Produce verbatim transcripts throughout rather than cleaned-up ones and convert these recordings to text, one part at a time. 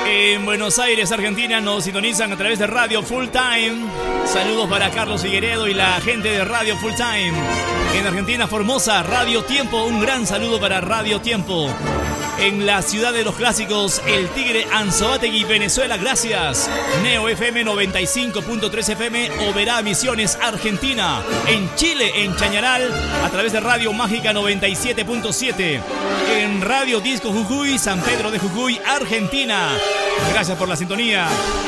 En Buenos Aires, Argentina, nos sintonizan a través de Radio Full Time. Saludos para Carlos Figueredo y la gente de Radio Full Time. En Argentina, Formosa, Radio Tiempo. Un gran saludo para Radio Tiempo. En la ciudad de los clásicos, El Tigre, Anzoátegui, Venezuela, gracias. Neo F M noventa y cinco punto tres F M, Oberá, Misiones, Argentina. En Chile, en Chañaral, a través de Radio Mágica noventa y siete punto siete. En Radio Disco Jujuy, San Pedro de Jujuy, Argentina. Gracias por la sintonía.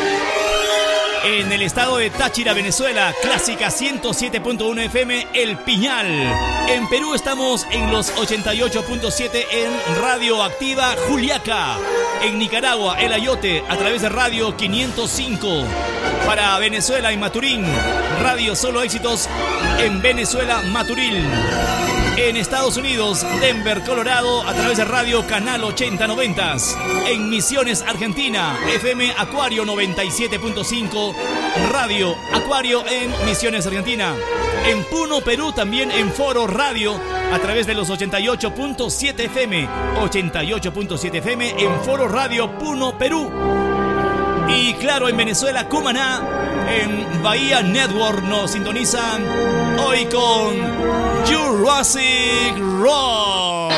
En el estado de Táchira, Venezuela, Clásica ciento siete punto uno F M, El Piñal. En Perú estamos en los ochenta y ocho punto siete en Radio Activa Juliaca. En Nicaragua, El Ayote, a través de Radio quinientos cinco. Para Venezuela, en Maturín, Radio Solo Éxitos en Venezuela, Maturil. En Estados Unidos, Denver, Colorado, a través de Radio Canal ochenta noventa. En Misiones, Argentina, F M Acuario noventa y siete punto cinco, Radio Acuario en Misiones, Argentina. En Puno, Perú, también en Foro Radio, a través de los ochenta y ocho punto siete F M. ochenta y ocho punto siete F M en Foro Radio Puno, Perú. Y claro, en Venezuela, Cumaná, en Bahía Network nos sintonizan hoy con Jurassic Rock.